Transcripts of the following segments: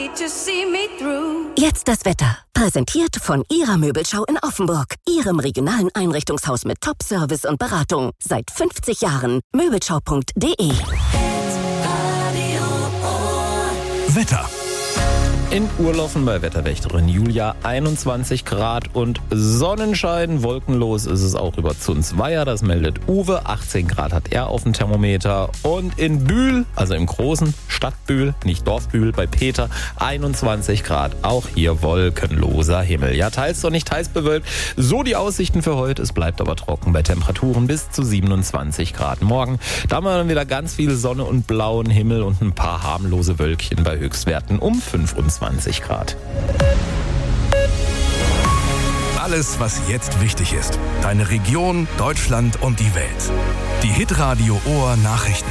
to see me through. Jetzt das Wetter. Präsentiert von Ihrer Möbelschau in Offenburg. Ihrem regionalen Einrichtungshaus mit Top-Service und Beratung. Seit 50 Jahren. Möbelschau.de. Wetter. In Urlaufen bei Wetterwächterin Julia 21 Grad und Sonnenschein. Wolkenlos ist es auch über Zunzweier, das meldet Uwe. 18 Grad hat er auf dem Thermometer. Und in Bühl, also im großen Stadtbühl, nicht Dorfbühl, bei Peter, 21 Grad. Auch hier wolkenloser Himmel. Ja, teils sonnig, teils bewölkt. So die Aussichten für heute. Es bleibt aber trocken bei Temperaturen bis zu 27 Grad. Morgen, da haben wir dann wieder ganz viel Sonne und blauen Himmel und ein paar harmlose Wölkchen bei Höchstwerten um 25 Grad. Alles, was jetzt wichtig ist. Deine Region, Deutschland und die Welt. Die Hitradio Ohr Nachrichten.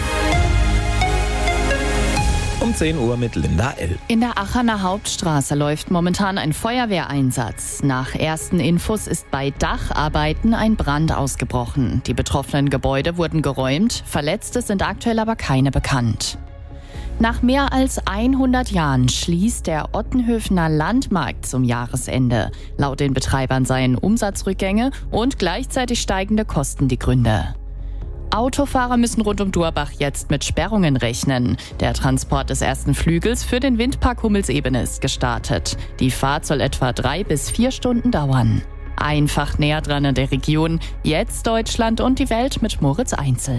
Um 10 Uhr mit Linda L. In der Aachener Hauptstraße läuft momentan ein Feuerwehreinsatz. Nach ersten Infos ist bei Dacharbeiten ein Brand ausgebrochen. Die betroffenen Gebäude wurden geräumt. Verletzte sind aktuell aber keine bekannt. Nach mehr als 100 Jahren schließt der Ottenhöfener Landmarkt zum Jahresende. Laut den Betreibern seien Umsatzrückgänge und gleichzeitig steigende Kosten die Gründe. Autofahrer müssen rund um Durbach jetzt mit Sperrungen rechnen. Der Transport des ersten Flügels für den Windpark Hummelsebene ist gestartet. Die Fahrt soll etwa 3 bis 4 Stunden dauern. Einfach näher dran an der Region. Jetzt Deutschland und die Welt mit Moritz Einzel.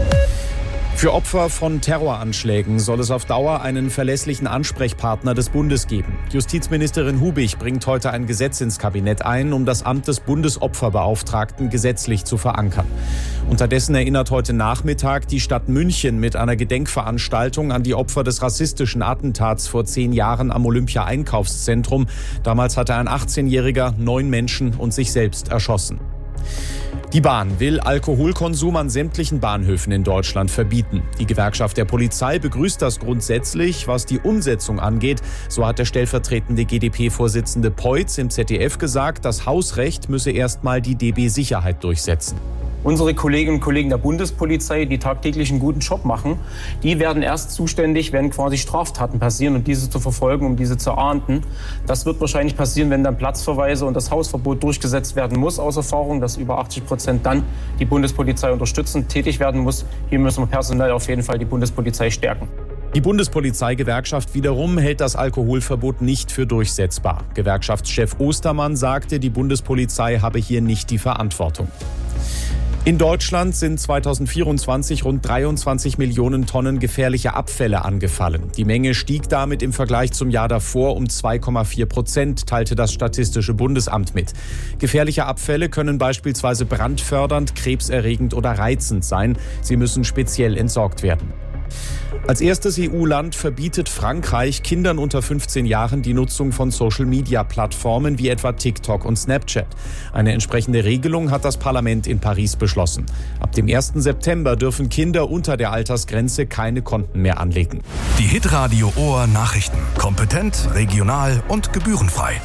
Für Opfer von Terroranschlägen soll es auf Dauer einen verlässlichen Ansprechpartner des Bundes geben. Justizministerin Hubig bringt heute ein Gesetz ins Kabinett ein, um das Amt des Bundesopferbeauftragten gesetzlich zu verankern. Unterdessen erinnert heute Nachmittag die Stadt München mit einer Gedenkveranstaltung an die Opfer des rassistischen Attentats vor 10 Jahren am Olympia-Einkaufszentrum. Damals hatte ein 18-Jähriger 9 Menschen und sich selbst erschossen. Die Bahn will Alkoholkonsum an sämtlichen Bahnhöfen in Deutschland verbieten. Die Gewerkschaft der Polizei begrüßt das grundsätzlich. Was die Umsetzung angeht, so hat der stellvertretende GdP-Vorsitzende Peutz im ZDF gesagt, das Hausrecht müsse erstmal die DB Sicherheit durchsetzen. Unsere Kolleginnen und Kollegen der Bundespolizei, die tagtäglich einen guten Job machen, die werden erst zuständig, wenn quasi Straftaten passieren und diese zu verfolgen, um diese zu ahnden. Das wird wahrscheinlich passieren, wenn dann Platzverweise und das Hausverbot durchgesetzt werden muss, aus Erfahrung, dass über 80% dann die Bundespolizei unterstützend tätig werden muss. Hier müssen wir personell auf jeden Fall die Bundespolizei stärken. Die Bundespolizeigewerkschaft wiederum hält das Alkoholverbot nicht für durchsetzbar. Gewerkschaftschef Ostermann sagte, die Bundespolizei habe hier nicht die Verantwortung. In Deutschland sind 2024 rund 23 Millionen Tonnen gefährliche Abfälle angefallen. Die Menge stieg damit im Vergleich zum Jahr davor um 2,4%, teilte das Statistische Bundesamt mit. Gefährliche Abfälle können beispielsweise brandfördernd, krebserregend oder reizend sein. Sie müssen speziell entsorgt werden. Als erstes EU-Land verbietet Frankreich Kindern unter 15 Jahren die Nutzung von Social-Media-Plattformen wie etwa TikTok und Snapchat. Eine entsprechende Regelung hat das Parlament in Paris beschlossen. Ab dem 1. September dürfen Kinder unter der Altersgrenze keine Konten mehr anlegen. Die Hitradio Ohr Nachrichten. Kompetent, regional und gebührenfrei.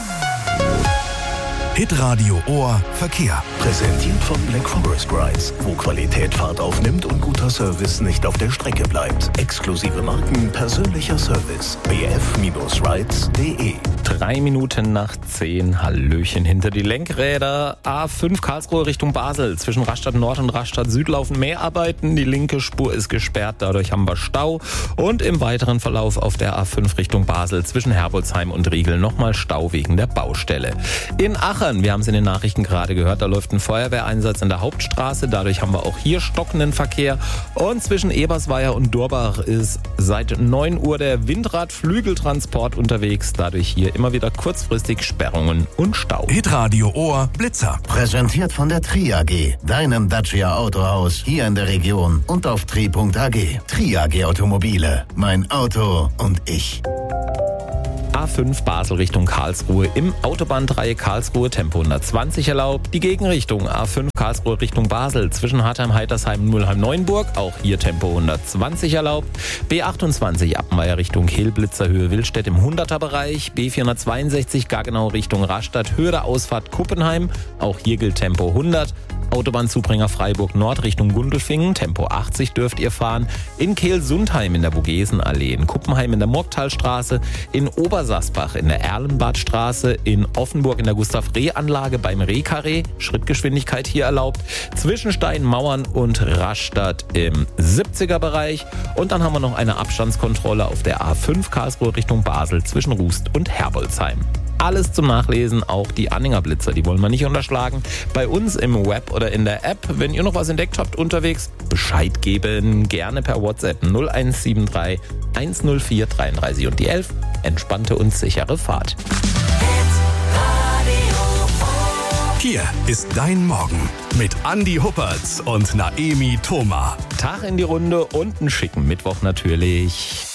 Hitradio Ohr Verkehr. Präsentiert von Black Forest Rides, wo Qualität Fahrt aufnimmt und guter Service nicht auf der Strecke bleibt. Exklusive Marken, persönlicher Service. bf-rides.de. 3 Minuten nach 10. Hallöchen hinter die Lenkräder. A5 Karlsruhe Richtung Basel. Zwischen Rastatt Nord und Rastatt Süd laufen Mehrarbeiten. Die linke Spur ist gesperrt, dadurch haben wir Stau. Und im weiteren Verlauf auf der A5 Richtung Basel zwischen Herbolzheim und Riegel nochmal Stau wegen der Baustelle. In Aachen, wir haben es in den Nachrichten gerade gehört, da läuft ein Feuerwehreinsatz in der Hauptstraße. Dadurch haben wir auch hier stockenden Verkehr. Und zwischen Ebersweier und Durbach ist seit 9 Uhr der Windradflügeltransport unterwegs. Dadurch hier immer wieder kurzfristig Sperrungen und Stau. Hitradio Ohr Blitzer. Präsentiert von der Tri AG, deinem Dacia Autohaus hier in der Region und auf tri.ag. Tri AG Automobile, mein Auto und ich. A5 Basel Richtung Karlsruhe im Autobahndreieck Karlsruhe Tempo 120 erlaubt. Die Gegenrichtung A5 Karlsruhe Richtung Basel zwischen Hartheim-Heitersheim und Mulheim-Neuenburg. Auch hier Tempo 120 erlaubt. B28 Appenweier Richtung Kehlblitzer Höhe Willstedt im 100er-Bereich. B462 Gaggenau Richtung Rastatt Höhe der Ausfahrt Kuppenheim. Auch hier gilt Tempo 100. Autobahnzubringer Freiburg Nord Richtung Gundelfingen, Tempo 80 dürft ihr fahren. In Kehl-Sundheim in der Vogesenallee, in Kuppenheim in der Murgtalstraße, in Obersasbach in der Erlenbadstraße, in Offenburg in der Gustav-Reh-Anlage beim Rehkarree, Schrittgeschwindigkeit hier erlaubt, zwischen Steinmauern und Rastatt im 70er-Bereich. Und dann haben wir noch eine Abstandskontrolle auf der A5 Karlsruhe Richtung Basel zwischen Rust und Herbolzheim. Alles zum Nachlesen, auch die Anhängerblitzer, die wollen wir nicht unterschlagen. Bei uns im Web oder in der App, wenn ihr noch was entdeckt habt unterwegs, Bescheid geben, gerne per WhatsApp 0173 104 33 und die 11. Entspannte und sichere Fahrt. Hier ist dein Morgen mit Andi Huppertz und Naemi Thoma. Tag in die Runde und einen schicken Mittwoch natürlich.